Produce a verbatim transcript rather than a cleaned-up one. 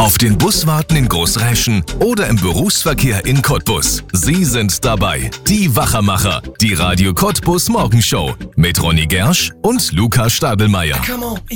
auf den Buswarten in Großräschen oder im Berufsverkehr in Cottbus. Sie sind dabei. Die Wachermacher. Die Radio Cottbus Morgenshow mit Ronny Gersch und Luca Stadelmeier.